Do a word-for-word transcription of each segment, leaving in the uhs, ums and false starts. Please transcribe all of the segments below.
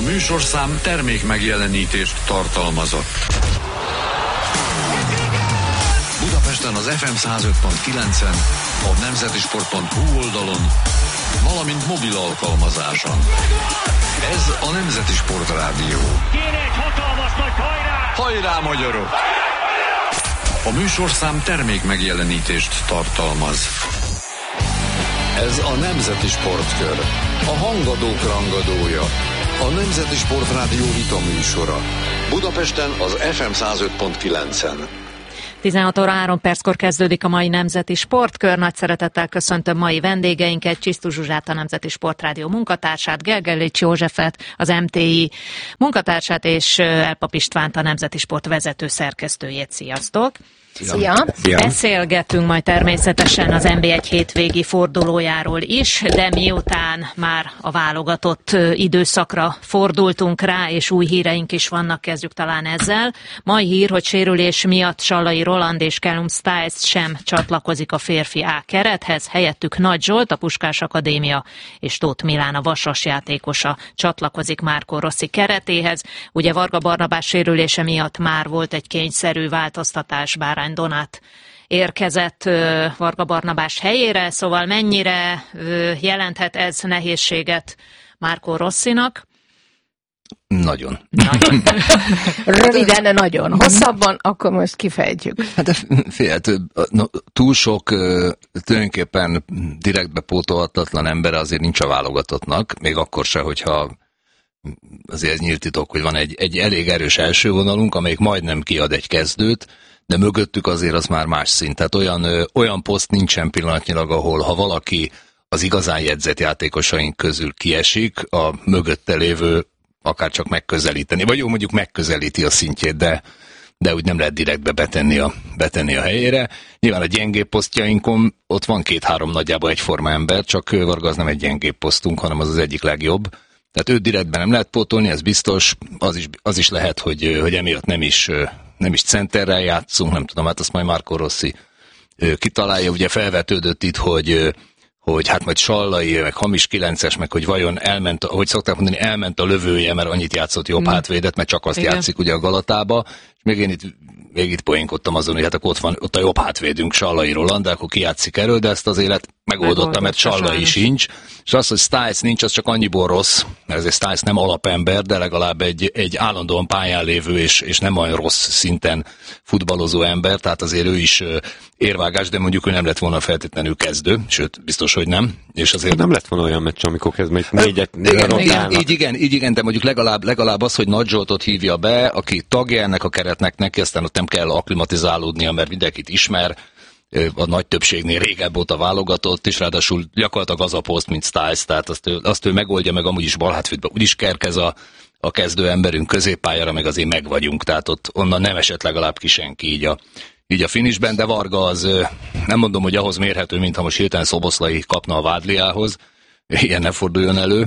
műsorszám termék megjelenítést tartalmazott. Budapesten az ef em száz öt pont kilencen, a nemzetisport pont hu oldalon, valamint mobil alkalmazáson. Ez a Nemzeti Sport Rádió. Kéne egy hatalmas nagy hajrá! Hajrá, magyarok! A műsorszám termék megjelenítést tartalmaz. Ez a Nemzeti Sportkör. A hangadók rangadója. A Nemzeti Sport Rádió vita műsora. Budapesten az ef em száz öt pont kilencen. tizenhat óra három perckor kezdődik a mai Nemzeti Sportkör. Nagy szeretettel köszöntöm mai vendégeinket, Csisztus Zsuzsát, a Nemzeti Sportrádió munkatársát, Gergelylics Józsefet, az em té i munkatársát, és Elpap Istvánt, a Nemzeti Sport vezető szerkesztőjét. Sziasztok! Szia. Szia! Beszélgetünk majd természetesen az en bé egy hétvégi fordulójáról is, de miután már a válogatott időszakra fordultunk rá, és új híreink is vannak, kezdjük talán ezzel. Mai hír, hogy sérülés miatt Sallai Roland és Callum Stiles sem csatlakozik a férfi A kerethez, helyettük Nagy Zsolt, a Puskás Akadémia, és Tóth Milán, a Vasas játékosa csatlakozik Marco Rossi keretéhez. Ugye Varga Barnabás sérülése miatt már volt egy kényszerű változtatás, bár Donát érkezett uh, Varga Barnabás helyére, szóval mennyire uh, jelenthet ez nehézséget Marco Rossinak? Nagyon. Nagyon. Röviden, nagyon. Hosszabban, akkor most kifejtjük. Hát de fél, túl sok tulajdonképpen direktbe pótolhatatlan ember azért nincs a válogatottnak, még akkor se, hogyha azért ez nyílt titok, hogy van egy, egy elég erős első vonalunk, amelyik majdnem kiad egy kezdőt, de mögöttük azért az már más szint. Tehát olyan, ö, olyan poszt nincsen pillanatnyilag, ahol ha valaki az igazán jegyzett játékosaink közül kiesik, a mögötte lévő akár csak megközelíteni, vagy jó, mondjuk megközelíti a szintjét, de, de úgy nem lehet direktbe betenni a, betenni a helyére. Nyilván a gyengébb posztjainkon ott van két-három nagyjából egyforma ember, csak Varga az nem egy gyengébb posztunk, hanem az az egyik legjobb. Tehát őt direktben nem lehet pótolni, ez biztos, az is, az is lehet, hogy, hogy emiatt nem is nem is centerrel játszunk, nem tudom, hát azt majd Marco Rossi kitalálja. Ugye felvetődött itt, hogy, hogy hát majd Sallai, meg hamis kilences, meg hogy vajon elment, ahogy szokták mondani, elment a lövője, mert annyit játszott jobb mm. hátvédet, mert csak azt Igen. játszik ugye a Galatába, és még én itt, még itt poénkodtam azon, hogy hát akkor ott van ott a jobb hátvédünk, Sallai Roland, de akkor ki játszik erről, de ezt az élet megoldotta, mert Sallai sincs, és az, hogy Stiles nincs, az csak annyiból rossz, mert ezért Stiles nem alapember, de legalább egy, egy állandóan pályán lévő és, és nem olyan rossz szinten futballozó ember, tehát azért ő is érvágás, de mondjuk ő nem lett volna feltétlenül kezdő, sőt, biztos, hogy nem. És azért nem lett volna olyan meccs, amikor kezd, még négyet igen, igen, így igen, így igen, de mondjuk legalább, legalább az, hogy Nagy Zsoltot hívja be, aki tagja ennek a keretnek, neki aztán ott nem kell akklimatizálódnia, mert mindenkit ismer, a nagy többségnél régebb óta válogatott, és ráadásul gyakorlatilag az a poszt, mint Stiles, tehát azt ő, azt ő megoldja, meg amúgy is balhátvédben úgyis kerkez a, a kezdő emberünk középpályára, meg azért meg vagyunk, tehát ott onnan nem esett legalább ki senki így a, így a finishben, de Varga az, nem mondom, hogy ahhoz mérhető, mintha most hirtelen Szoboszlai kapna a Vádliához, ilyen ne forduljon elő.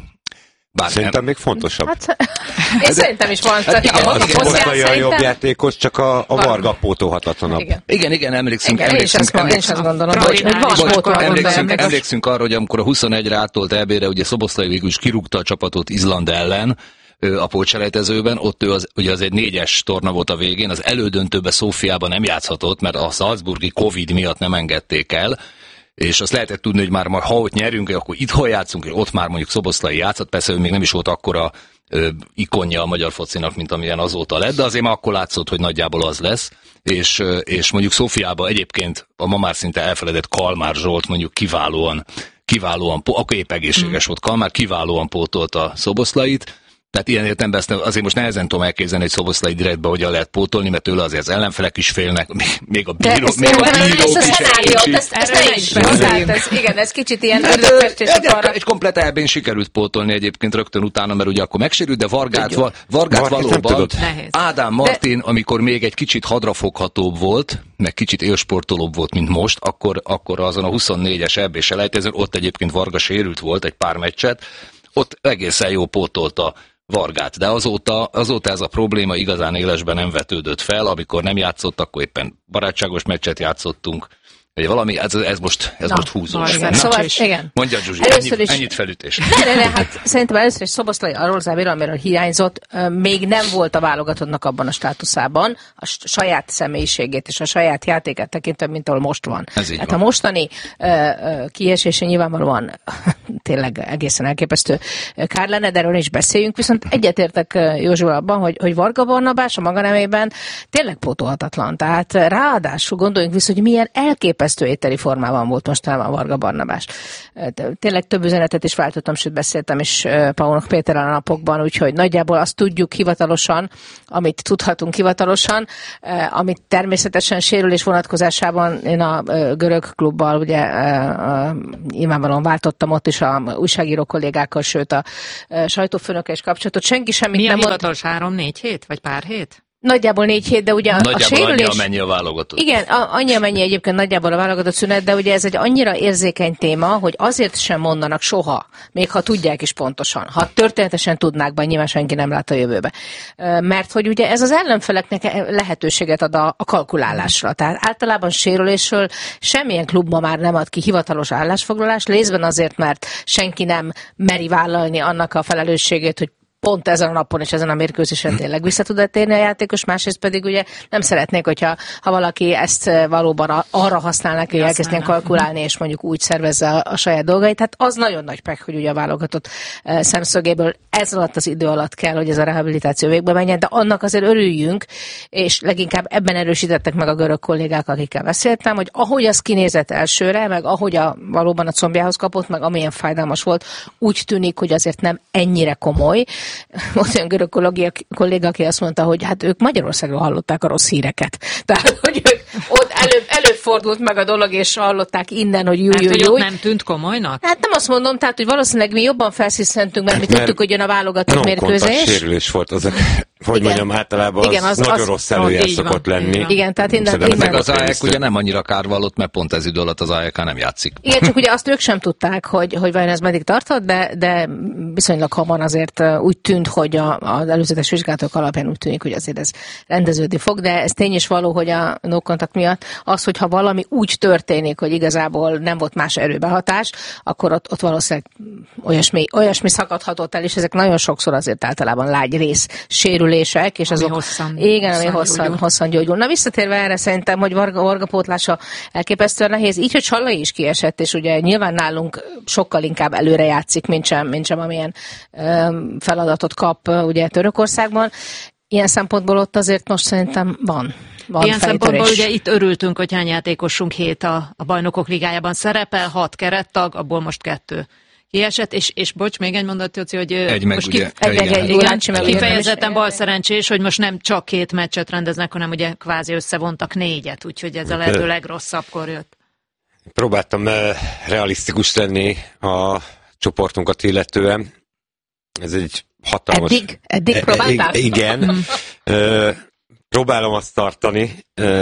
Bár szerintem nem. Még fontosabb. Hát, én szerintem is van. Hát igen, a Szoboszlai a jobb játékos, csak a, a Varga pótolhatatlanabb. Igen, igen, igen emlékszünk. Igen, emlékszünk, én, emlékszünk, emlékszünk, én is azt gondolom, hogy, hogy van emlékszünk, emlékszünk arra, hogy amikor a huszonegyre átolt é bére, ugye Szoboszlai végül is kirúgta a csapatot Izland ellen, a pótselejtezőben, ott ő az, ugye az egy négyes torna volt a végén, az elődöntőbe Szófiában nem játszhatott, mert a salzburgi Covid miatt nem engedték el, és azt lehetett tudni, hogy már ha ott nyerünk, akkor itthon játszunk, és ott már mondjuk Szoboszlai játszott, persze ő még nem is volt akkora ö, ikonja a magyar focinak, mint amilyen azóta lett, de azért már akkor látszott, hogy nagyjából az lesz, és, ö, és mondjuk Szófiában egyébként a ma már szinte elfeledett Kalmár Zsolt mondjuk kiválóan, kiválóan, akkor épp egészséges mm. volt Kalmár, kiválóan pótolta Szoboszlait. Tehát ilyen értelemben ezt azért most nehezen tudom elképzelni, hogy Szoboszlai direktbe hogyan lehet pótolni, mert tőle azért az ellenfelek is félnek, még a bíró, még a bírók is egy kicsit. Igen, ez kicsit ilyen egy komplet elbén sikerült pótolni egyébként rögtön utána, mert ugye akkor megsérült, de Vargát, Vargát valóban Ádám Martin, amikor még egy kicsit hadrafoghatóbb volt, meg kicsit élsportolóbb volt, mint most, akkor, akkor azon a huszonnégyes é bé-selejtezőn, ott egyébként Varga sérült volt egy pár meccset, ott egészen jó pótolta Vargát, de azóta, azóta ez a probléma igazán élesben nem vetődött fel, amikor nem játszott, akkor éppen barátságos meccset játszottunk, Vagy valami, ez, ez most, ez Na, most húzós. Na, szóval, igen. Mondja, Zsuzsi, Először ennyit, is, ennyit felütés. Ne, ne, ne, hát szerintem először is Szoboszlai arról závéről, amiről hiányzott, még nem volt a válogatottnak abban a státuszában, a saját személyiségét és a saját játékát tekintve, mint ahol most van. Hát a mostani uh, uh, kiesése nyilvánvalóan tényleg egészen elképesztő kár lenne, de erről is beszéljünk, viszont egyetértek Józsival abban, hogy, hogy Varga Barnabás a maga nemében tényleg pótolhatatlan. Tehát ráadásul gondoljunk vissza, hogy milyen elképesztő éteri formában volt mostanában Varga Barnabás. Tényleg több üzenetet is váltottam, sőt beszéltem is Paulnak Péterrel a napokban, úgyhogy nagyjából azt tudjuk hivatalosan, amit tudhatunk hivatalosan, amit természetesen sérülés vonatkozásában én a görög klubbal ugye nyilvánvalóan váltottam ott is a újságíró kollégákkal, sőt a sajtófőnökkel is kapcsolatot. Senki semmit milyen nem mond... hivatalos három-négy hét? Vagy pár hét? Nagyjából négy hét, de ugye a, nagyjából a sérülés... Nagyjából annyi, amennyi a válogatott. Igen, a, annyi, amennyi egyébként nagyjából a válogatott szünet, de ugye ez egy annyira érzékeny téma, hogy azért sem mondanak soha, még ha tudják is pontosan. Ha történetesen tudnák, bár nyilván senki nem lát a jövőbe. Mert hogy ugye ez az ellenfeleknek lehetőséget ad a, a kalkulálásra. Tehát általában sérülésről semmilyen klub ma már nem ad ki hivatalos állásfoglalást, részben azért, mert senki nem meri vállalni annak a felelősségét, hogy pont ezen a napon és ezen a mérkőzésen tényleg vissza tud térni a játékos, másrészt pedig ugye nem szeretnék, hogyha ha valaki ezt valóban arra használnak, hogy elkezdjen kalkulálni, és mondjuk úgy szervezze a, a saját dolgait. Tehát az nagyon nagy pek, hogy ugye a válogatott szemszögéből ez alatt az idő alatt kell, hogy ez a rehabilitáció végbe menjen, de annak azért örüljünk, és leginkább ebben erősítettek meg a görög kollégák, akikkel beszéltem, hogy ahogy az kinézett elsőre, meg ahogy a, valóban a combjához kapott, meg amilyen fájdalmas volt, úgy tűnik, hogy azért nem ennyire komoly. Volt olyan görög kolléga, aki azt mondta, hogy hát ők Magyarországról hallották a rossz híreket. Tehát, hogy ők ott előbb, előfordult meg a dolog, és hallották innen, hogy júj, júj, júj. Nem tűnt komolynak? Hát nem azt mondom, tehát, hogy valószínűleg mi jobban felszisztentünk, mert mi tudtuk, hogy jön a válogatott mérkőzés. Sérülés volt az, hogy mondjam, általában igen, az, az nagyon az, rossz előjel szokott lenni. Igen, igen, tehát innen, innen. Meg az á é ká ugye nem annyira kárvallott, mert pont ez idő alatt az á é ká nem játszik. Igen, csak ugye azt ők sem tudták, hogy, hogy vajon ez meddig tartott, de, de viszonylag hamar azért úgy tűnt, hogy a, az előzetes vizsgálatok alapján úgy tűnik, hogy azért ez rendeződni fog, de ez tény is való, hogy a no contact miatt az, hogyha valami úgy történik, hogy igazából nem volt más erőbehatás, akkor ott, ott valószínűleg olyasmi, olyasmi szakadhatott el, és ezek nagyon sokszor azért általában lágy rész sérülések, és azok hosszan, igen, hosszan, ami hosszan, gyógyul. hosszan gyógyul. Na visszatérve erre, szerintem, hogy Varga, Varga pótlása elképesztően nehéz. Így, hogy Sallai is kiesett, és ugye nyilván nálunk sokkal inkább előre játszik, mint sem, mint sem amilyen um, feladatot kap ugye Törökországban. Ilyen szempontból ott azért most szerintem van. Van Ilyen fejtörés. szempontból ugye itt örültünk, hogy hány játékosunk hét a, a Bajnokok Ligájában szerepel, hat kerettag, abból most kettő kiesett, és, és bocs, még egy mondat, Jóci, hogy egy meg, most ugye, kif- egy, egy, egy, igen, egy, kifejezetten balszerencsés, hogy most nem csak két meccset rendeznek, hanem ugye kvázi összevontak négyet, úgyhogy ez a lehető legrosszabbkor jött. Próbáltam realisztikus lenni a csoportunkat illetően. Ez egy hatalmas... Eddig? Eddig próbáltál? E, igen. Próbálom azt tartani,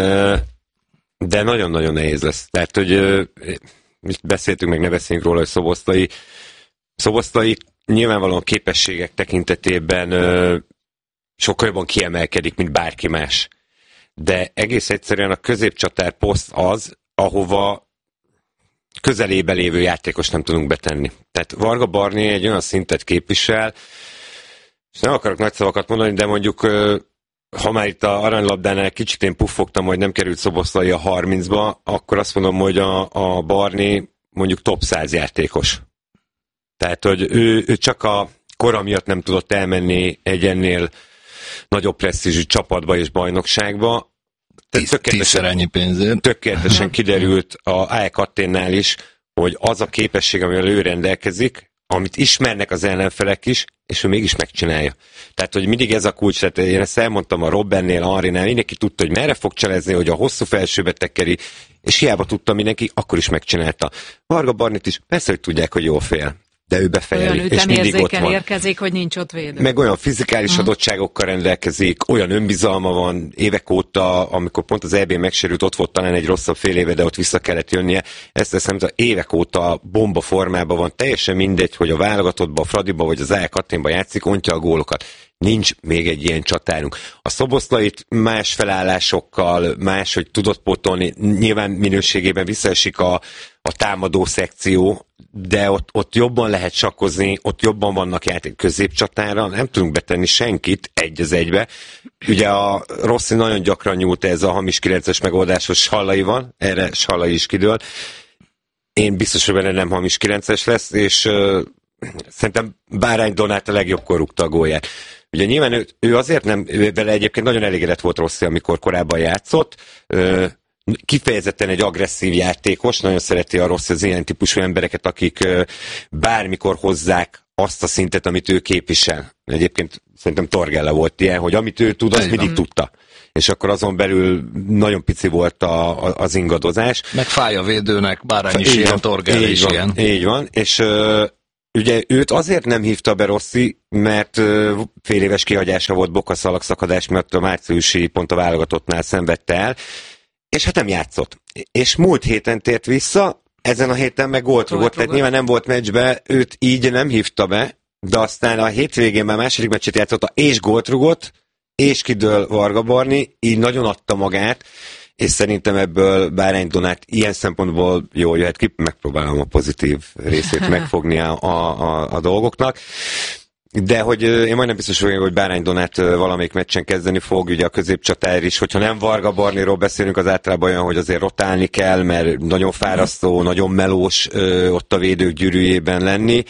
de nagyon-nagyon nehéz lesz. Tehát, hogy beszéltünk, meg ne beszéljünk róla, hogy Szoboszlai, Szoboszlai nyilvánvalóan képességek tekintetében sokkal jobban kiemelkedik, mint bárki más. De egész egyszerűen a középcsatár poszt az, ahova közelébe lévő játékos nem tudunk betenni. Tehát Varga Barni egy olyan szintet képvisel, és nem akarok nagy szavakat mondani, de mondjuk ha már itt a aranylabdánál kicsit én puffogtam, hogy nem került Szoboszlai a harmincba, akkor azt mondom, hogy a, a Barni mondjuk top száz játékos. Tehát, hogy ő, ő csak a kora miatt nem tudott elmenni egy ennél nagyobb presztízsű csapatba és bajnokságba. Tízszer ennyi pénzért. Tökéletesen kiderült a á é ká Athénnál is, hogy az a képesség, amivel ő rendelkezik, amit ismernek az ellenfelek is, és ő mégis megcsinálja. Tehát, hogy mindig ez a kulcs, tehát én ezt elmondtam a Robbennél, Henrinál, mindenki tudta, hogy merre fog cselezni, hogy a hosszú felsőbe tekeri, és hiába tudta mindenki, akkor is megcsinálta. Varga Barnit is persze, hogy tudják, hogy jól fél, de ő befejeli, és mindig ott van. Érkezik, hogy nincs ott védő. Meg olyan fizikális uh-huh. adottságokkal rendelkezik, olyan önbizalma van, évek óta, amikor pont az é bén megsérült, ott volt talán egy rosszabb fél éve, de ott vissza kellett jönnie. Ezt teszem, hogy évek óta bomba formában van, teljesen mindegy, hogy a válogatottba, a Fradiba vagy az á é ká Athénba játszik, ontja a gólokat. nincs még egy ilyen csatárunk. A Szoboszlait más felállásokkal, más, hogy tudott pótolni, nyilván minőségében visszaesik a, a támadó szekció, de ott, ott jobban lehet sakkozni, ott jobban vannak játék középcsatára, nem tudunk betenni senkit egy az egybe. Ugye a Rossi nagyon gyakran nyúlt ez a hamis kilences megoldáshoz, Sallai van, erre Sallai is kidől. Én biztos, hogy benne nem hamis kilences lesz, és uh, szerintem Bárány Donát a legjobbkor rúgta a gólját. Ugye nyilván ő, ő azért nem, ő vele egyébként nagyon elégedett volt Rossi, amikor korábban játszott, uh, kifejezetten egy agresszív játékos, nagyon szereti a Rossi az ilyen típusú embereket, akik uh, bármikor hozzák azt a szintet, amit ő képvisel. Egyébként szerintem Torgella volt ilyen, hogy amit ő tud, azt mindig tudta. És akkor azon belül nagyon pici volt a, a, az ingadozás. Meg fáj a védőnek, Bárány is ilyen, Torgella is van, ilyen. Így van, és uh, ugye őt azért nem hívta be Rossi, mert uh, fél éves kihagyása volt bokaszalagszakadás miatt a márciusi pont a válogatottnál szenvedte el, és hát nem játszott. És múlt héten tért vissza, ezen a héten meg gólt rúgott, tehát nyilván nem volt meccsbe, őt így nem hívta be, de aztán a hétvégén már második meccset játszotta, és gólt rúgott, és kidől Varga Barni, így nagyon adta magát, és szerintem ebből Bárány Donát ilyen szempontból jól jöhet ki, megpróbálom a pozitív részét megfogni a, a, a, a dolgoknak. De hogy én majdnem biztos vagyok, hogy Bárány Donát valamelyik meccsen kezdeni fog, ugye a középcsatár is, hogyha nem Varga Barniról beszélünk, az általában olyan, hogy azért rotálni kell, mert nagyon fárasztó, nagyon melós ott a védők gyűrűjében lenni,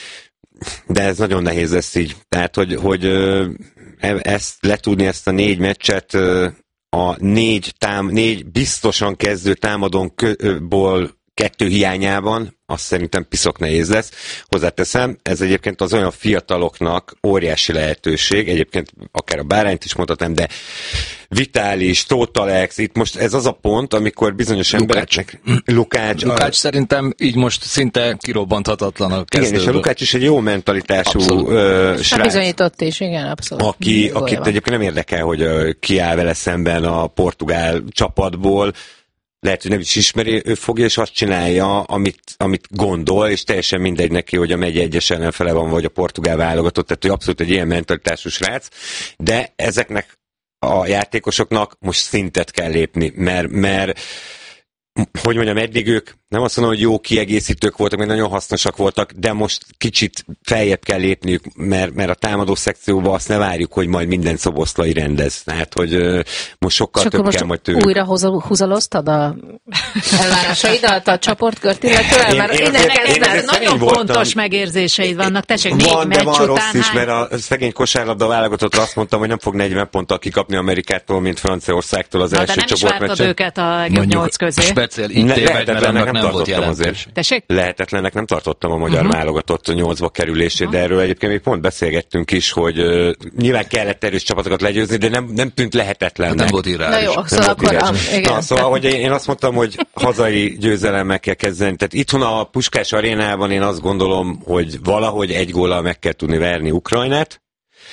de ez nagyon nehéz lesz így. Tehát, hogy, hogy ezt letudni, ezt a négy meccset a négy, tám, négy biztosan kezdő támadónkból kettő hiányában, azt szerintem piszok nehéz lesz. Hozzáteszem, ez egyébként az olyan fiataloknak óriási lehetőség, egyébként akár a Bárányt is mondhatnám, de Vitális, Tóth Alex, itt most ez az a pont, amikor bizonyos Lukács. emberek... Lukács. Lukács a... szerintem így most szinte kirobbanthatatlan a kezdőből. Igen, és a Lukács is egy jó mentalitású ö, srác. Bizonyított is, igen, abszolút. Aki, akit egyébként nem érdekel, hogy ö, ki áll vele szemben a portugál csapatból, lehet, hogy nem is ismeri, ő fogja és azt csinálja, amit, amit gondol, és teljesen mindegy neki, hogy a megye egyes ellenfele van, vagy a portugál válogatott, tehát ő abszolút egy ilyen mentalitású srác, de ezeknek a játékosoknak most szintet kell lépni, mert, mert hogy mondjam, eddig ők nem azt mondom, hogy jó kiegészítők voltak, mert nagyon hasznosak voltak, de most kicsit feljebb kell lépniük, mert, mert a támadó szekcióban azt ne várjuk, hogy majd minden Szoboszlai rendez. Tehát, hogy uh, most sokkal és több kell majd tőlük. Újra húzaloztad a elvárásaidat a csoportkört illetően? Mert én, innen kezdve nagyon fontos megérzéseid vannak. Tessék, négy van, meccs de van után rossz is, mert a szegény kosárlabda válogatottra azt mondtam, hogy nem fog negyven ponttal kikapni Amerikától, mint Franciaországtól az Na, első csoportmeccsen. de nem is őket a nyolc közé. Speciál ítélve, nem volt jelentős. Tessék? Lehetetlennek nem tartottam a magyar uh-huh. válogatott nyolcba kerülését, uh-huh. de erről egyébként még pont beszélgettünk is, hogy uh, nyilván kellett erős csapatokat legyőzni, de nem, nem tűnt lehetetlennek. Nem volt irányos. Na jó, szóval akkor a, igen. Na, szóval, hogy én azt mondtam, hogy hazai győzelemmel kell kezdeni. Tehát itthon a Puskás arénában én azt gondolom, hogy valahogy egy góllal meg kell tudni verni Ukrajnát.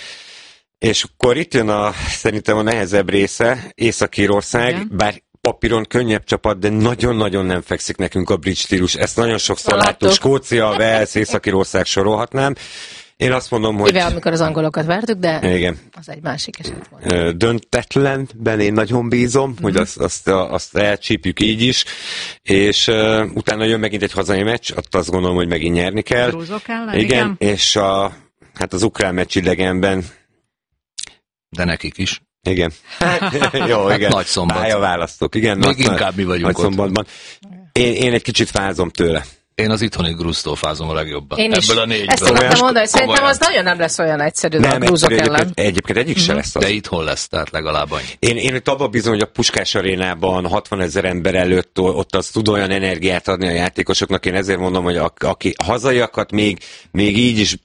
És akkor itt jön a, szerintem a nehezebb része, Észak-Írország, igen. Bár papíron könnyebb csapat, de nagyon-nagyon nem fekszik nekünk a bridge stílus. Ezt nagyon sokszor láttuk. Skócia, Wales, Észak-Írország sorolhatnám. Én azt mondom, hogy... Éve, amikor az angolokat vertük, de igen. Az egy másik eset volt. Döntetlenben én nagyon bízom, mm-hmm. hogy azt, azt, azt elcsípjük így is, és uh, utána jön megint egy hazai meccs, ott azt gondolom, hogy megint nyerni kell. Ellen, igen, igen, és a, hát az ukrán meccs idegenben. De nekik is. Igen. Jó, igen. Hát nagy szombat. Pályaválasztók, igen. Még inkább mi vagyunk nagy szombatban. Én, én egy kicsit fázom tőle. Én az itthoni grúztól fázom a legjobban. Én is. Ebből a négyből. Ezt akartam mondani, hogy szerintem az nagyon nem lesz olyan egyszerű nem, a grúzok ellen. Egyébként, egyébként egyik se lesz az. De itthon lesz, tehát legalább annyi. Én, én itt abban bízom, hogy a Puskás arénában hatvanezer ember előtt ott az tud olyan energiát adni a játékosoknak. Én ezért mondom, hogy a, aki hazaiakat még, még így is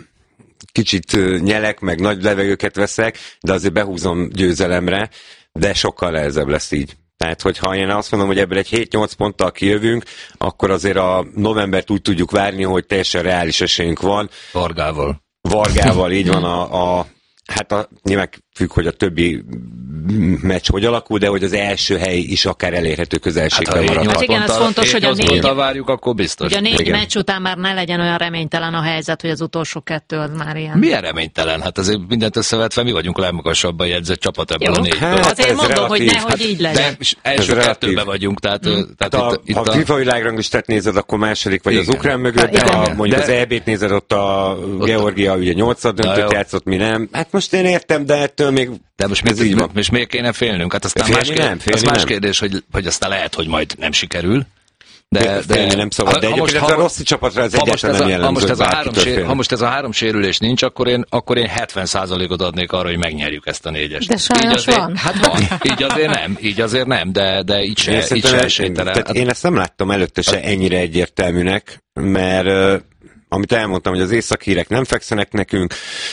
kicsit nyelek, meg nagy levegőket veszek, de azért behúzom győzelemre, de sokkal nehezebb lesz így. Tehát, hogyha én azt mondom, hogy ebből egy hét-nyolc ponttal kijövünk, akkor azért a novembert úgy tudjuk várni, hogy teljesen reális esélyünk van. Vargával. Vargával, így van a, a hát a, nyilván függ, hogy a többi meccs hogy alakul, de hogy az első hely is akár elérhető közelségben hát, maradhat. Hát igen, az fontos, hogy a négy, várjuk, akkor biztos. hogy a négy igen. meccs után már ne legyen olyan reménytelen a helyzet, hogy az utolsó kettő az már ilyen. Milyen reménytelen? Hát azért mindent összevetve mi vagyunk a legmagasabban jegyzett csapat ebből Jó, a négyből. hát azért mondom, relatív. hogy nehogy Hát, így legyen. De első kettőben vagyunk, tehát, mm. tehát a, itt, itt ha a... a FIFA világranglistát nézed, akkor második vagy Igen. az ukrán mögött, de Igen. ha mondjuk De- az é bé-t nézed, ott a Georgia ugye nyolcad Na jó. döntőt játszott, mi nem. Hát most én értem, de ettől még De most, ez így még, van. most miért kéne félnünk? Hát aztán Félni más, kérdés, nem, félni az más nem. kérdés, hogy, hogy aztán lehet, hogy majd nem sikerül. De, De, de nem szabad, de egyébként ez a rossz csapatra ez ha most egyáltalán ez nem a, ha most jellemző, ez a hogy három bárkitől sér, fél. ha most ez a három sérülés nincs, akkor én, akkor én hetven százalékot adnék arra, hogy megnyerjük ezt a négyest. De sajnos így azért, van. Hát van. Így azért nem, így azért nem, de, de így se, Én, így szerintem- se én, esélytelen. tehát Hát, én ezt nem láttam előtte se ennyire egyértelműnek, mert uh, amit elmondtam, hogy az észak-hírek nem fekszenek nekünk,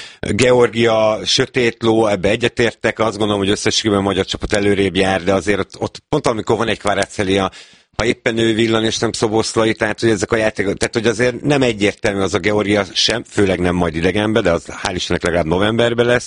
Georgia, sötét ló, ebbe egyetértek, azt gondolom, hogy összességében a magyar csapat előrébb jár, de azért ott, ott pont amikor van egy Kvaratskhelia, ha éppen ő villan és nem Szoboszlai, tehát hogy ezek a játékok, tehát hogy azért nem egyértelmű az a Georgia sem, főleg nem majd idegenbe, de az hál' Istennek legalább novemberben lesz.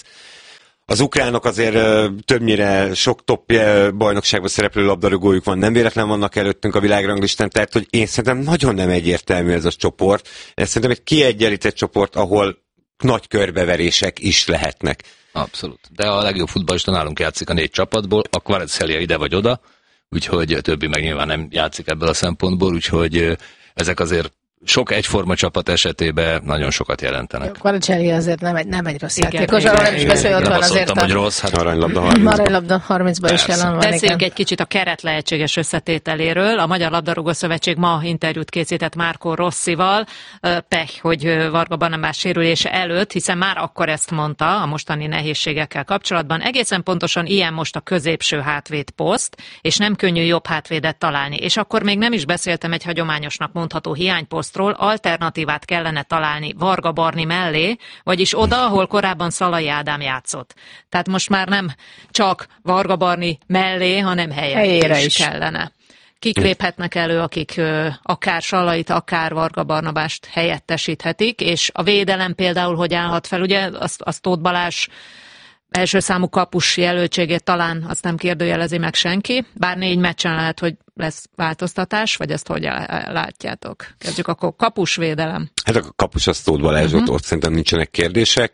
Az ukránok azért ö, többnyire sok top ö, bajnokságban szereplő labdarúgójuk van, nem véletlen vannak előttünk a világranglistán, tehát hogy én szerintem nagyon nem egyértelmű ez a csoport. Ez szerintem egy kiegyenlített csoport, ahol nagy körbeverések is lehetnek. abszolút. De a legjobb futballista nálunk játszik a négy csapatból, a Kvaratskhelia ide vagy oda, úgyhogy a többi meg nyilván nem játszik ebből a szempontból, úgyhogy ö, ezek azért sok egyforma csapat esetében nagyon sokat jelentenek. Kvaratskhelia azért nem egy, nem egy rossz Igen, játékos, igen, arról nem is igen. beszél, hogy ott Nem van azt azért mondtam, hogy a rossz, hát Aranylabda harminc. Maradlabda harmincban is Persze. jelen van. Beszéljünk Igen. egy kicsit a keret lehetséges összetételéről. A Magyar Labdarúgó Szövetség ma interjút készített Márkó Rossival. Pech, hogy Varga Barnabás sérülése előtt, hiszen már akkor ezt mondta a mostani nehézségekkel kapcsolatban. Egészen pontosan ilyen most a középső hátvéd poszt, és nem könnyű jobb hátvédet találni. És akkor még nem is beszéltem egy hagyományosnak mondható hiányposztról, alternatívát kellene találni Varga Barni mellé, vagyis oda, ahol korábban Szalai Ádám játszott. Tehát most már nem csak Varga Barni mellé, hanem helyett Helyére is, is. kellene. Kik léphetnek elő, akik ö, akár Salait, akár Varga Barnabást helyettesíthetik, és a védelem például hogy állhat fel, ugye azt, azt Tóth Balázs első számú kapus jelöltségét talán azt nem kérdőjelezi meg senki, bár négy meccsen lehet, hogy lesz változtatás, vagy ezt hogy látjátok? Kezdjük akkor kapusvédelem. Hát a kapus az Tóth Balázs, uh-huh. ott, ott szerintem nincsenek kérdések.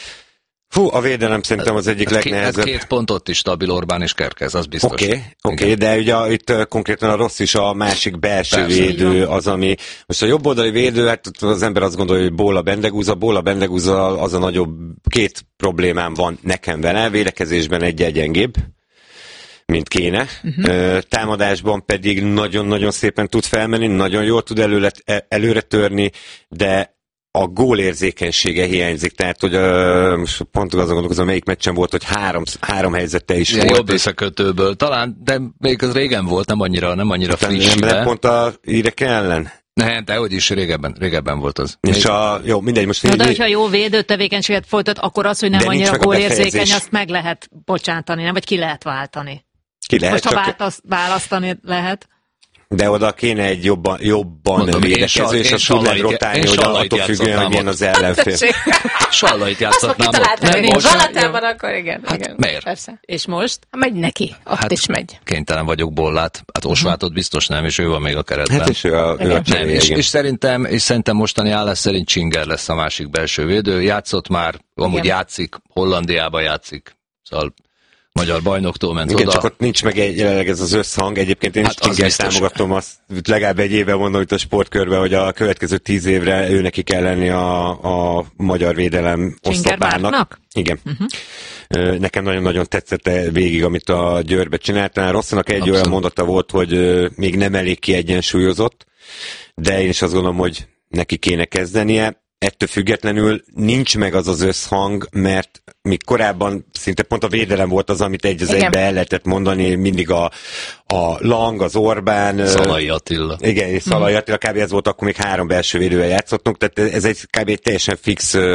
Fú, a védelem szerintem az egyik ez két, legnehezebb. ez két pont ott is stabil Orbán és Kerkez, az biztos. Oké, okay, oké, okay, de ugye itt uh, konkrétan a Rossz is a másik belső Persze, védő az, ami... Most a jobb oldali védő, hát az ember azt gondolja, hogy Bóla Bendegúza, Bóla Bendegúza az a nagyobb, két problémám van nekem vele, védekezésben egy gyengébb, mint kéne. Uh-huh. Támadásban pedig nagyon-nagyon szépen tud felmenni, nagyon jól tud előre, előre törni, de a gólérzékenysége hiányzik, tehát hogy uh, most pont azon gondolkozom, melyik meccsen volt, hogy három, három helyzete is ilyen volt. jobb összekötőből, talán, de még az régen volt, nem annyira, nem annyira friss. Nem, de... nem pont a írek ellen? Nem, de hogy is régebben, régebben volt az. És a, jó, mindegy, most... Na, de hogyha jó védő tevékenységet folytat, akkor az, hogy nem De nincs annyira meg a gólérzékeny, befejezés. azt meg lehet bocsátani, nem? Vagy ki lehet váltani. Ki lehet, Most ha csak, változ, választani lehet. de oda kéne egy jobban, jobban Mondom, én védekező, Sal- és én azt tud Sallait- megrotálni, én hogy Sallait attól függően, hogy milyen az ellenfél. Sallait játszhatnám ott. Kitaláltam, Nem, hogy most- Valatában, akkor igen. Hát igen. miért? Persze. És most? Megy neki, ott Hát, is megy. Kénytelen vagyok Bollát. Hát Osvátot biztos nem, és ő van még a keretben. Hát és ő a, ő a Nem, cseréje, és, igen. és, szerintem, és szerintem mostani állás szerint Csinger lesz a másik belső védő. Játszott már, amúgy Igen. játszik, Hollandiában játszik. Szóval magyar bajnoktól ment Igen, oda. csak ott nincs meg egy, jelenleg ez az összhang. Egyébként én Hát is az Csinger biztos. támogatom azt, legalább egy éve mondom itt a sportkörben, hogy a következő tíz évre ő neki kell lenni a, a magyar védelem oszlopának. Márknak? Igen. Uh-huh. Nekem nagyon-nagyon tetszett végig, amit a Győrbe csináltál. Rosszanak egy Abszolút. olyan mondata volt, hogy ö, még nem elég kiegyensúlyozott, de én is azt gondolom, hogy neki kéne kezdenie. Ettől függetlenül nincs meg az az összhang, mert még korábban szinte pont a védelem volt az, amit egy az Igen. egybe el lehetett mondani, mindig a, a Lang, az Orbán. ö, Szalai Attila. Igen, és Szalai Attila, kb. Ez volt, akkor még három belső védővel játszottunk, tehát ez egy kb. Egy teljesen fix ö,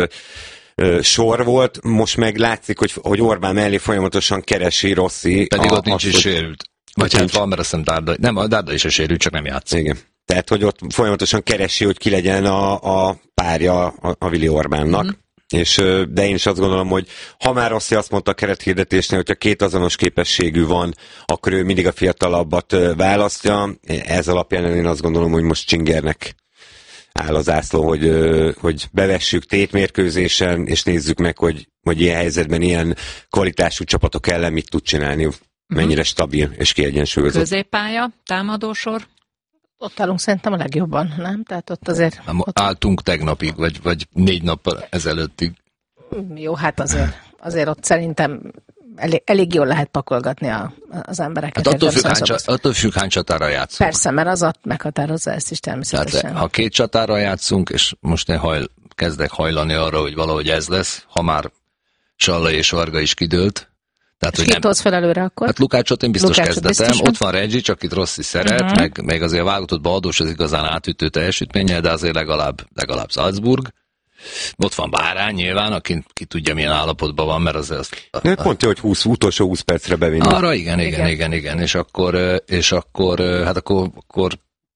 ö, sor volt, most meg látszik, hogy, hogy Orbán mellé folyamatosan keresi Rossi. Pedig a, ott nincs azt, is hogy- sérült. Vagy hát van, mert azt hiszem Dárda. Nem, a Dárda is a sérült, csak nem játszik. Igen. Tehát, hogy ott folyamatosan keresi, hogy ki legyen a, a párja a, a Vili Orbánnak. Mm. És, de én is azt gondolom, hogy ha már Rossi azt mondta a kerethirdetésnél, hogyha két azonos képességű van, akkor ő mindig a fiatalabbat választja. Ez alapján én azt gondolom, hogy most Csingernek áll az zászló, hogy, hogy bevessük tétmérkőzésen, és nézzük meg, hogy, hogy ilyen helyzetben, ilyen kvalitású csapatok ellen mit tud csinálni, mennyire stabil és kiegyensúlyozott. Középpálya, támadósor? Ott állunk szerintem a legjobban, nem? Tehát ott azért... Ott... Álltunk tegnapig, vagy, vagy négy nappal ezelőttig. Jó, hát azért, azért ott szerintem elég, elég jól lehet pakolgatni a, az embereket. Hát attól függ, hány, attól függ, hány csatára játszunk. Persze, mert az ott meghatározza ezt is természetesen. Tehát, ha két csatára játszunk, és most én hajl, kezdek hajlani arra, hogy valahogy ez lesz, ha már Sallai és Varga is kidőlt. Tehát, és kit tolsz fel előre akkor? Hát Lukácsot én biztos Lukácsot kezdetem. Biztos, ott van Reggic, akit Rossi szeret, uh-huh. meg, meg azért a válogatottban adós az igazán átütő teljesítménye, de azért legalább, legalább Salzburg. Ott van Bárány nyilván, aki ki tudja milyen állapotban van, mert az... az a, a, pont, hogy húsz, utolsó húsz percre bevinni. Arra igen, igen, igen, igen, igen. És akkor, és akkor hát akkor, akkor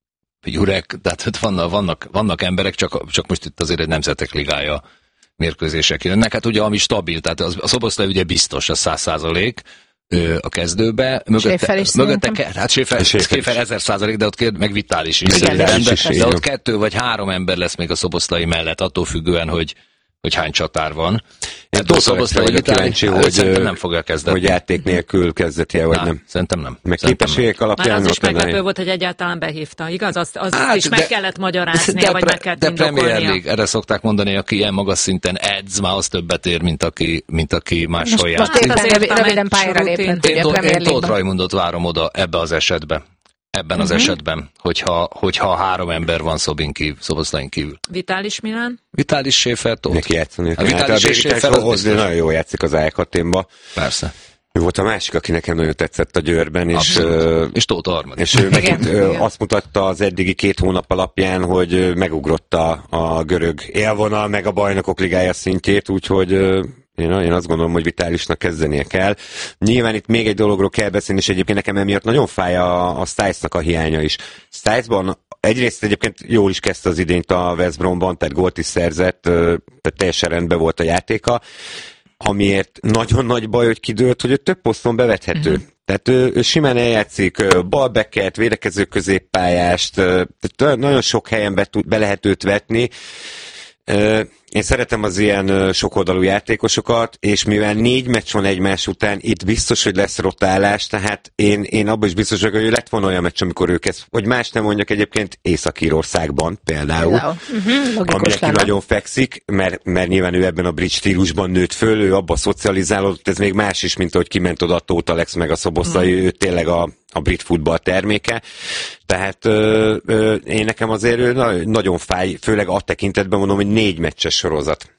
Jurek, tehát vannak, vannak, vannak emberek, csak, csak most itt azért egy nemzetek ligája mérkőzések jönnek. Hát ugye ami stabil, tehát az, a Szoboszlai ugye biztos, az száz százalék a kezdőbe. Mögötte, mögötte hát Schäfer, Schäfer ezer százalék, de ott kér, meg Vitális is. Igen, de, is, de ott kettő vagy három ember lesz még a Szoboszlai mellett, attól függően, hogy, hogy hány csatár van. Én Szoboszlai vagyok kíváncsi, hogy, szerintem nem fogja kezdeni. Hogy játék nélkül kezdeti el, vagy Ná, nem. Szerintem nem. Meg képességek alapján. Már az is meglepő volt, hogy egyáltalán behívta, igaz? Azt, az hát, is de, meg kellett magyaráznia, de, vagy meg kellett de indokolnia. Premier League, erre szokták mondani, aki ilyen magas szinten edz, már az többet ér, mint aki, mint aki máshol játszik. Most éppen röviden pályára lépett, ugye a Premier League-ben. Én Tóth Rajmundot várom oda ebbe az esetbe. Ebben az uh-huh. esetben, hogyha, hogyha három ember van Szobin kívül, Szoboszlain kívül. Vitális Milán? Vitális Schäfer, Tóth. Neki játszani. A Vitális és Schäfer az biztos. Nagyon jól játszik az Ájkaténba. Persze. Ő volt a másik, aki nekem nagyon tetszett a Győrben. És, uh, és Tóth Armad. És ő megint azt mutatta az eddigi két hónap alapján, hogy megugrotta a görög élvonal, meg a Bajnokok Ligája szintjét, úgyhogy Én, én azt gondolom, hogy Vitálisnak kezdenie kell. Nyilván itt még egy dologról kell beszélni, és egyébként nekem emiatt nagyon fáj a, a Stiles-nak a hiánya is. Stiles-ban egyrészt egyébként jól is kezdte az idényt a West Bromban, tehát gólt is szerzett, tehát teljesen rendben volt a játéka, amiért nagyon nagy baj, hogy kidőlt, hogy ő több poszton bevethető. Uh-huh. Tehát ő, ő simán eljátszik balbeket, védekező középpályást, tehát nagyon sok helyen be, tud, be lehet őt vetni. Én szeretem az ilyen sokoldalú játékosokat, és mivel négy meccs van egymás után, itt biztos, hogy lesz rotálás, tehát én, én abban is biztos vagyok, hogy lett volna olyan meccs, amikor ők ezt, hogy más nem mondjak egyébként Észak-Írországban például, uh-huh, ami neki nagyon fekszik, mert, mert nyilván ő ebben a brit stílusban nőtt föl, ő abban szocializálódott, ez még más is, mint ahogy kiment oda a Tóth Alex meg a Szoboszlai, uh-huh. ő tényleg a a brit futball terméke, tehát ö, ö, én nekem azért na, nagyon fáj, főleg a tekintetben mondom, hogy négy meccses sorozat.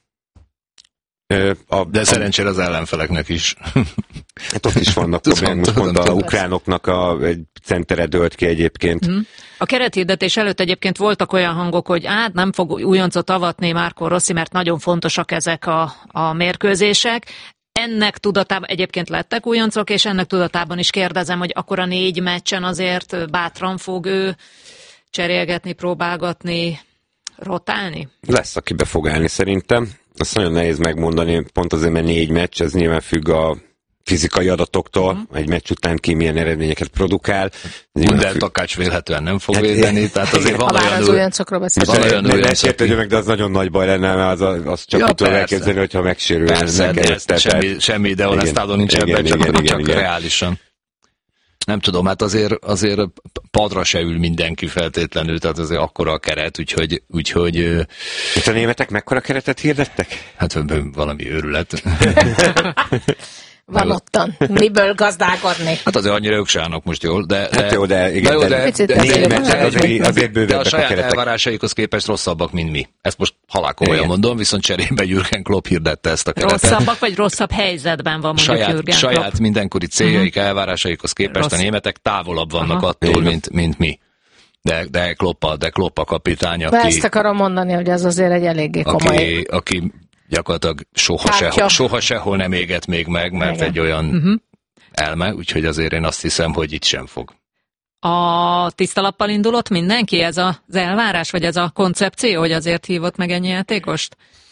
Ö, a, De szerencsére az ellenfeleknek is. Hát ott is vannak problémák, pont a ukránoknak a, egy centere dőlt ki egyébként. Hmm. A kerethirdetés előtt egyébként voltak olyan hangok, hogy hát nem fog újoncot avatni Marco Rossi, mert nagyon fontosak ezek a, a mérkőzések. Ennek tudatában egyébként lettek újoncok, és ennek tudatában is kérdezem, hogy akkor a négy meccsen azért bátran fog ő cserélgetni, próbálgatni, rotálni? Lesz, aki be fog állni szerintem. Azt nagyon nehéz megmondani, pont azért, mert négy meccs, ez nyilván függ a fizikai adatoktól, uh-huh. egy meccs után ki milyen eredményeket produkál. Gundel Takács vélhetően nem fog hát, védeni, tehát azért van olyan... az újoncokról beszélünk. Ne meg, de az nagyon nagy baj lenne, mert az, az csak ja, úgy tudom elképzelni, hogyha megsérül. Persze, de ezt semmi, semmi ideolesztáló nincs ebben, csak, igen, csak igen. reálisan. Nem tudom, hát azért, azért padra se ül mindenki feltétlenül, tehát azért akkora a keret, úgyhogy... úgyhogy itt a németek mekkora keretet hirdettek? Hát valami őrület. Van ottan. Miből gazdálkodni? Hát azért annyira ők se állnak most jól, de... Hát de, jó, de igen, de, de, de, de, négy meccsen azért, azért bővebbek a saját a keretek. elvárásaikhoz képest rosszabbak, mint mi. Ezt most halálkomolyan mondom, viszont cserébe Jürgen Klopp hirdette ezt a keretet. Rosszabbak vagy rosszabb helyzetben van mondjuk saját, Jürgen Saját Klopp. mindenkori céljaik, uh-huh. elvárásaikhoz képest Rossz. A németek távolabb vannak uh-huh. attól, mint, mint mi. De, de Klopp a, de Klopp a kapitány, aki... Ezt akarom mondani, hogy ez azért egy eléggé komoly... Aki, aki gyakorlatilag soha, sehol, soha sehol nem éget még meg, mert igen. egy olyan uh-huh. elme, úgyhogy azért én azt hiszem, hogy itt sem fog. A tiszta lappal indulott mindenki? Ez az elvárás, vagy ez a koncepció, hogy azért hívott meg ennyi játékost?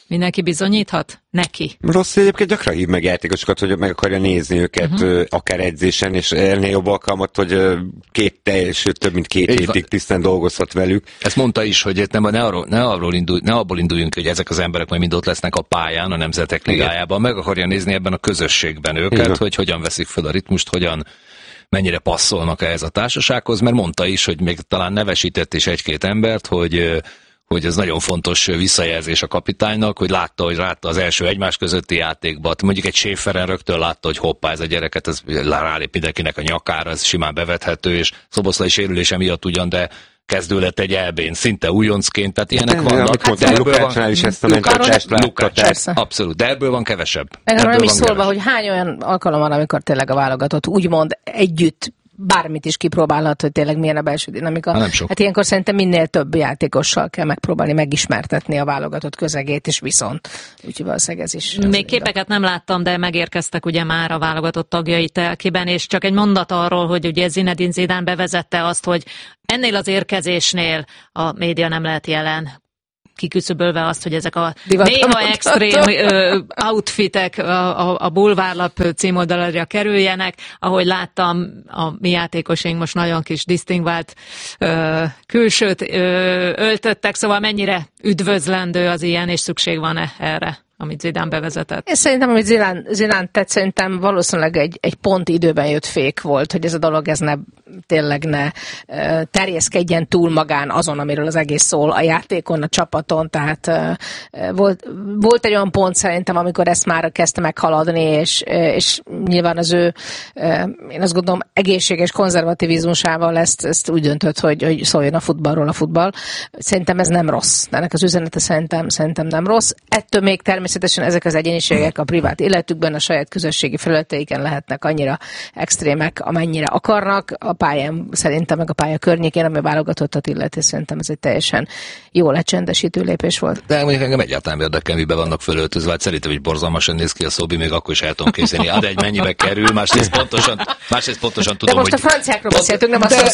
Mindenki bizonyíthat? Neki. Rossi egyébként gyakran hív meg játékosokat, hogy meg akarja nézni őket, uh-huh. akár edzésen, és ennél jobb alkalmat, hogy két teljes, több mint két hétig tisztán dolgozhat velük. Ezt mondta is, hogy nem, ne, arról, ne, arról indulj, ne abból induljunk, hogy ezek az emberek majd mind ott lesznek a pályán, a Nemzetek Ligájában, meg akarja nézni ebben a közösségben őket, igen. hogy hogyan veszik fel a ritmust, hogyan mennyire passzolnak ehhez a társasághoz, mert mondta is, hogy még talán nevesített is egy-két embert, hogy hogy ez nagyon fontos visszajelzés a kapitánynak, hogy látta, hogy látta az első egymás közötti játékban. Mondjuk egy Schäferen rögtön látta, hogy hoppá, ez a gyereket, ez rálép mindenkinek a nyakára, ez simán bevethető, és Szoboszlai sérülése miatt ugyan, de kezdő lett egy elbén, szinte újoncként, tehát ilyenek de, vannak. Hát, de Lukácsnál is ezt a mentalitást Lukács, abszolút, de ebből van kevesebb. Erről nem is szólva, hogy hány olyan alkalom van, amikor tényleg a válogatott úgymond együtt bármit is kipróbálhat, hogy tényleg milyen a belső dinamika. Hát ilyenkor szerintem minél több játékossal kell megpróbálni megismertetni a válogatott közegét, és viszont. Úgyhogy valószínűleg ez is. Még képeket nem láttam, de megérkeztek ugye már a válogatott tagjai telkiben, és csak egy mondat arról, hogy ugye Zinedine Zidane bevezette azt, hogy ennél az érkezésnél a média nem lehet jelen, kiküszöbölve azt, hogy ezek a néha extrém ö, outfitek a, a, a bulvárlap címoldalára kerüljenek. Ahogy láttam, a mi játékosaink most nagyon kis disztingvált ö, külsőt ö, öltöttek, szóval mennyire üdvözlendő az ilyen, és szükség van-e erre, amit Zidane bevezetett? Én szerintem, amit Zidane, Zidane tett, szerintem valószínűleg egy, egy pont időben jött fék volt, hogy ez a dolog ez ne, tényleg ne uh, terjeszkedjen túl magán azon, amiről az egész szól, a játékon, a csapaton, tehát uh, volt, volt egy olyan pont szerintem, amikor ezt már kezdte meghaladni, és, és nyilván az ő, uh, én azt gondolom, egészséges konzervativizmusával ezt, ezt úgy döntött, hogy, hogy szóljon a futballról a futball. Szerintem ez nem rossz. Ennek az üzenete szerintem, szerintem nem rossz. Ettől még természetesen ezek az egyéniségek a privát életükben, a saját közösségi felületeiken lehetnek annyira extrémek, amennyire akarnak. A pályán szerintem, meg a pálya környékén, ami válogatottat illeti, szerintem ez egy teljesen jó lecsendesítő lépés volt. De mondjuk engem egyáltalán érdekel, miben vannak fölöltözve. Hát szerintem, hogy borzalmasan néz ki a Szobi, még akkor is el tudom készíteni. Hát egy mennyibe kerül, másrészt pontosan, másrészt pontosan tudom, de most hogy... a franciákról beszéltünk, nem azt a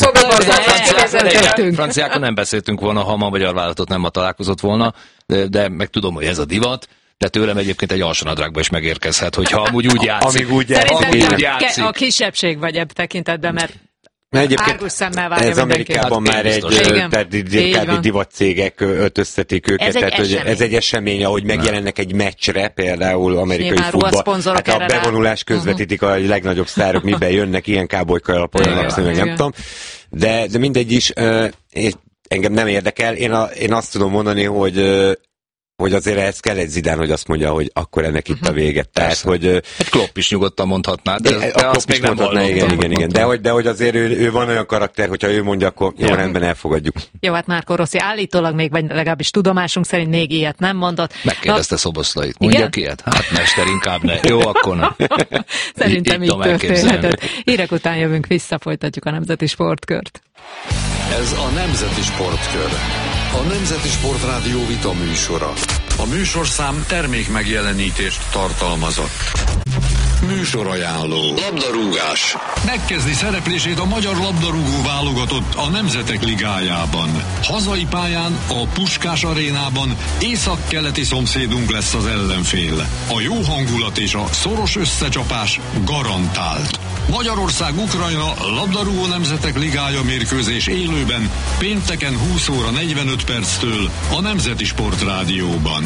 Szobi. Franciákon nem beszéltünk volna, ha ma magyar vállalatot nem ma találkozott volna, de, de meg tudom, hogy ez a divat. De tőlem egyébként egy alsónadrágba is megérkezhet, hogyha amúgy úgy játszik. Amíg úgy játszik. Szerintem úgy játszik. A kisebbség vagy ebb tekintetben, mert árgus szemmel várja ez Amerikában hát már egy divatcégek öltöztetik őket, ez, tehát egy ez egy esemény, ahogy megjelennek egy meccsre, például amerikai futball. Hát a bevonulás közvetítik uh-huh. a legnagyobb sztárok, miben jönnek, ilyen kábolyka alapon, nem tudom. De, de mindegy is, uh, engem nem érdekel. Én, a, én azt tudom mondani, hogy uh, hogy azért ehhez kell egy Zidane, hogy azt mondja, hogy akkor ennek itt a vége. Tehát, hogy... Egy Klopp is nyugodtan mondhatná, de, de, de azt még nem mondhatná, igen, igen, igen. De hogy, de hogy azért ő, ő van olyan karakter, hogyha ő mondja, akkor jó, rendben elfogadjuk. Jó, hát Márko Rossi állítólag még, vagy legalábbis tudomásunk szerint még ilyet nem mondott. Megkérdezte Na... Szoboszlait. Mondjak ilyet? Hát mester, inkább ne. Jó, akkor nem. Szerintem így történhetett. Hírek után jövünk vissza, folytatjuk a Nemzeti Sportkört. Ez a Nemzeti Sportkör. A Nemzeti Sportrádió vita műsora. A műsorszám termék megjelenítést tartalmazott. Műsorajánló. Labdarúgás. Megkezdi szereplését a magyar labdarúgó válogatott a Nemzetek Ligájában. Hazai pályán, a Puskás arénában észak-keleti szomszédunk lesz az ellenfél. A jó hangulat és a szoros összecsapás garantált. Magyarország-Ukrajna labdarúgó Nemzetek Ligája mérkőzés élőben pénteken húsz óra negyvenöt perctől a Nemzeti Sportrádióban.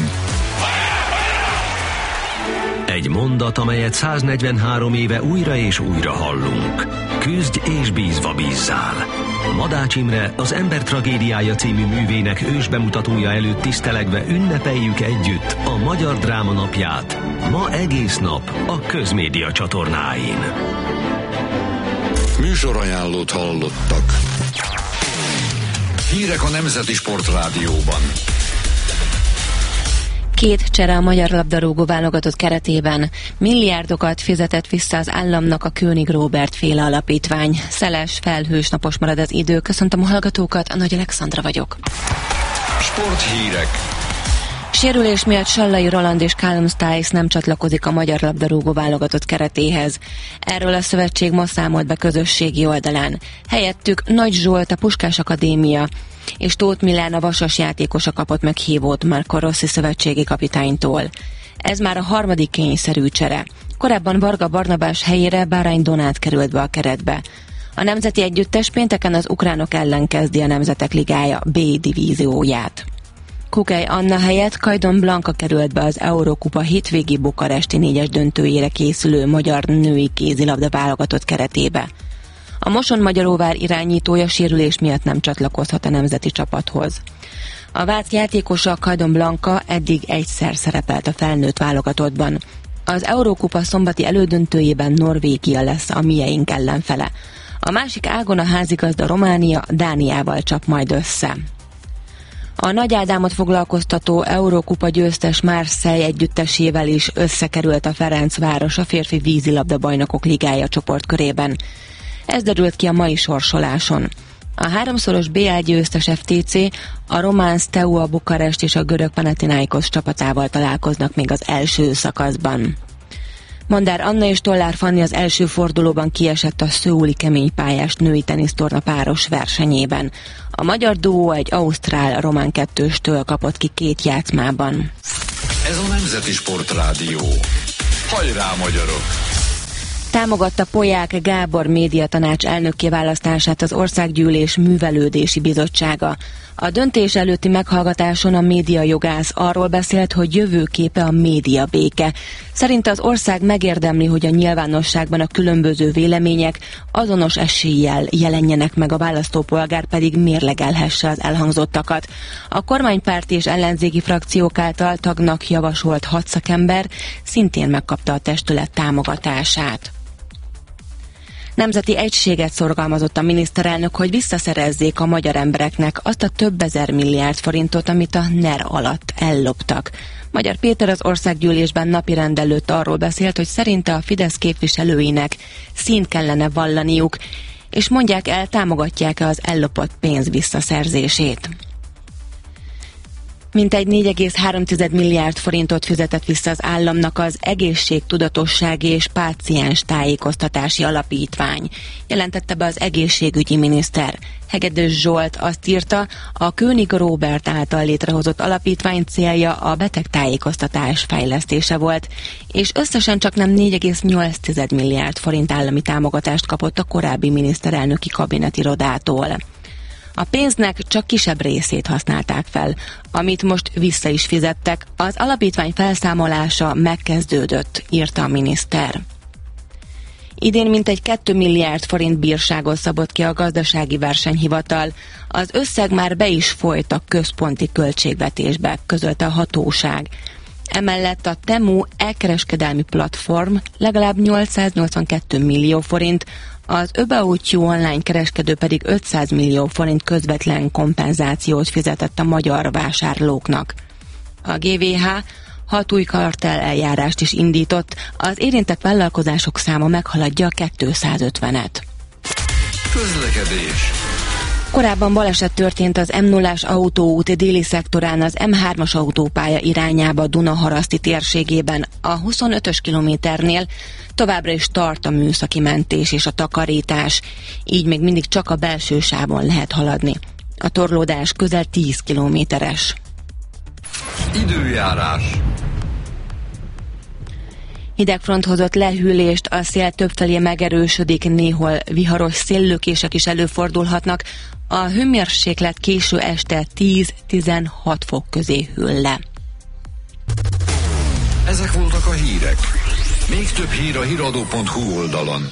Egy mondat, amelyet száznegyvenhárom éve újra és újra hallunk. Küzdj és bízva bízzál. Madács Imre az Ember tragédiája című művének ősbemutatója előtt tisztelegve ünnepeljük együtt a Magyar Dráma Napját. Ma egész nap a Közmédia csatornáin. Műsorajánlót hallottak. Hírek a Nemzeti Sportrádióban. Két csere a magyar labdarúgó válogatott keretében. Milliárdokat fizetett vissza az államnak a König Róbert féle alapítvány. Szeles, felhős, napos marad az idő. Köszöntöm a hallgatókat, a Nagy Alexandra vagyok. Sporthírek. Sérülés miatt Sallai Roland és Callum Stiles nem csatlakozik a magyar labdarúgó válogatott keretéhez. Erről a szövetség ma számolt be közösségi oldalán. Helyettük Nagy Zsolt, a Puskás Akadémia és Tóth Milán, a Vasas játékosa kapott meghívót Marco Rossi szövetségi kapitánytól. Ez már a harmadik kényszerű csere. Korábban Varga Barnabás helyére Bárány Donát került be a keretbe. A nemzeti együttes pénteken az ukránok ellen kezdi a Nemzetek Ligája B divízióját. Kukej Anna helyett Kajdon Blanka került be az Eurókupa hétvégi bukaresti négyes döntőjére készülő magyar női kézilabda válogatott keretébe. A Moson-Magyaróvár irányítója sérülés miatt nem csatlakozhat a nemzeti csapathoz. A vác játékosa Kajdon Blanka eddig egyszer szerepelt a felnőtt válogatottban. Az Eurókupa szombati elődöntőjében Norvégia lesz a mieink ellenfele. A másik ágon a házigazda Románia Dániával csap majd össze. A Nagy Ádámot foglalkoztató Eurókupa győztes Marseille együttesével is összekerült a Ferencváros a férfi vízilabda bajnokok ligája csoportkörében. Ez derült ki a mai sorsoláson. A háromszoros bé el győztes ef té cé, a román Steaua Bukarest és a görög Panathinaikos csapatával találkoznak még az első szakaszban. Mandár Anna és Tollár Fanni az első fordulóban kiesett a szöuli keménypályás női tenisztorna páros versenyében. A magyar duó egy ausztrál-román kettőstől kapott ki két játszmában. Ez a Nemzeti Sportrádió. Hajrá, magyarok! Támogatta Polyák Gábor médiatanács elnökké választását az Országgyűlés Művelődési Bizottsága. A döntés előtti meghallgatáson a médiajogász arról beszélt, hogy jövőképe a médiabéke. Szerint az ország megérdemli, hogy a nyilvánosságban a különböző vélemények azonos eséllyel jelenjenek meg, a választópolgár pedig mérlegelhesse az elhangzottakat. A kormánypárti és ellenzéki frakciók által tagnak javasolt hat szakember szintén megkapta a testület támogatását. Nemzeti egységet szorgalmazott a miniszterelnök, hogy visszaszerezzék a magyar embereknek azt a több ezer milliárd forintot, amit a NER alatt elloptak. Magyar Péter az országgyűlésben napirend előtt arról beszélt, hogy szerinte a Fidesz képviselőinek színt kellene vallaniuk, és mondják el, támogatják-e az ellopott pénz visszaszerzését. Mintegy négy egész három milliárd forintot fizetett vissza az államnak az Egészségtudatossági és Páciens Tájékoztatási Alapítvány, jelentette be az egészségügyi miniszter. Hegedűs Zsolt azt írta, a König Róbert által létrehozott alapítvány célja a betegtájékoztatás fejlesztése volt, és összesen csaknem négy egész nyolc milliárd forint állami támogatást kapott a korábbi miniszterelnöki kabinetirodától. A pénznek csak kisebb részét használták fel, amit most vissza is fizettek. Az alapítvány felszámolása megkezdődött, írta a miniszter. Idén mintegy két milliárd forint bírságot szabott ki a gazdasági versenyhivatal. Az összeg már be is folyt a központi költségvetésbe, közölte a hatóság. Emellett a Temu elkereskedelmi platform legalább nyolcszáznyolcvankettő millió forint, az About You online kereskedő pedig ötszáz millió forint közvetlen kompenzációt fizetett a magyar vásárlóknak. A gé vé há hat új kartel eljárást is indított, az érintett vállalkozások száma meghaladja a kétszázötvenet. Közlekedés. Korábban baleset történt az em nullás autóút déli szektorán az em hármas autópálya irányába Dunaharaszti térségében a huszonötös kilométernél. Továbbra is tart a műszaki mentés és a takarítás, így még mindig csak a belső sávon lehet haladni. A torlódás közel tíz kilométeres. Időjárás. Hidegfront hozott lehűlést, a szél többfelé megerősödik, néhol viharos széllökések is előfordulhatnak. A hőmérséklet késő este tíz-tizenhat fok közé hűl le. Ezek voltak a hírek. Még több hír a híradó pont hu oldalon.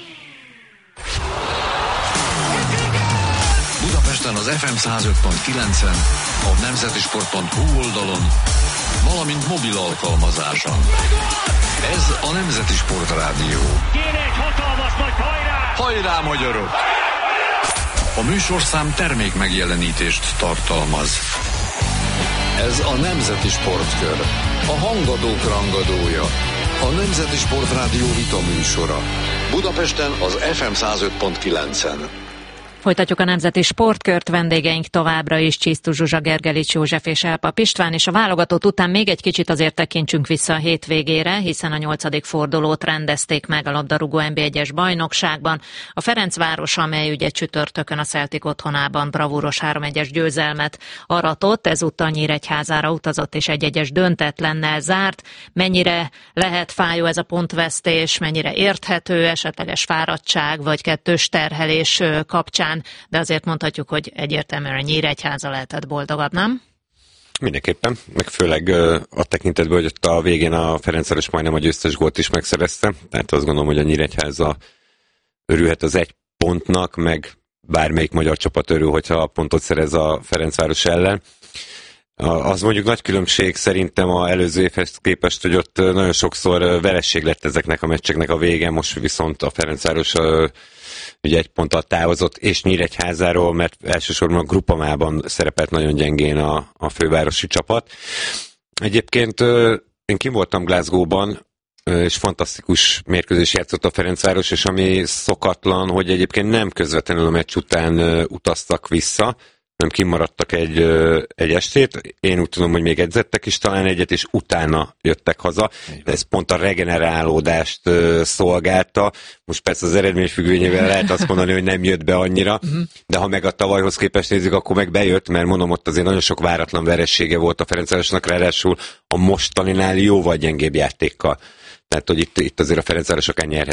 Budapesten az ef em száz öt pont kilencen, a nemzetisport pont hu oldalon, valamint mobil alkalmazáson. Ez a Nemzeti Sportrádió. Kéne egy hatalmas nagy hajrá! Hajrá, magyarok! A műsorszám termék megjelenítést tartalmaz. Ez a Nemzeti Sportkör. A hangadók rangadója. A Nemzeti Sportrádió vita műsora. Budapesten az ef em száz öt pont kilencen. Folytatjuk a Nemzeti Sportkört, vendégeink továbbra is Csisztus Zsuzsa, Gergelics József és Elpap István, és a válogatott után még egy kicsit azért tekintsünk vissza a hétvégére, hiszen a nyolcadik fordulót rendezték meg a labdarúgó en bé egyes bajnokságban. A Ferencváros, amely ugye csütörtökön a Celtic otthonában bravúros három egyes győzelmet aratott, ezúttal Nyíregyházára utazott és egy egyes döntetlennel zárt. Mennyire lehet fájó ez a pontvesztés, mennyire érthető, esetleges fáradtság vagy kettős terhelés kapcsán, de azért mondhatjuk, hogy egyértelműen a Nyíregyháza lehetett boldogabb, nem? Mindenképpen, meg főleg a tekintetben, hogy ott a végén a Ferencváros majdnem a győztes gólt is megszerezte, tehát azt gondolom, hogy a Nyíregyháza örülhet az egy pontnak, meg bármelyik magyar csapat örül, hogyha a pontot szerez a Ferencváros ellen. Az mondjuk nagy különbség szerintem az előző évhez képest, hogy ott nagyon sokszor veresség lett ezeknek a meccseknek a vége, most viszont a Ferencváros ugye egy ponttal távozott, és Nyíregyházáról, mert elsősorban a Grupamában szerepelt nagyon gyengén a, a fővárosi csapat. Egyébként én kim voltam Glasgow-ban, és fantasztikus mérkőzés játszott a Ferencváros, és ami szokatlan, hogy egyébként nem közvetlenül a meccs után utaztak vissza, nem kimaradtak egy, egy estét. Én úgy tudom, hogy még edzettek is talán egyet, és utána jöttek haza. De ez pont a regenerálódást szolgálta. Most persze az eredmény függvényével lehet azt mondani, hogy nem jött be annyira, de ha meg a tavalyhoz képest nézzük, akkor meg bejött, mert mondom, ott azért nagyon sok váratlan veressége volt a Ferencvárosnak, ráadásul a mostaninál jóval gyengébb játékkal. Tehát, hogy itt, itt azért a Ferencváros akár nyerhet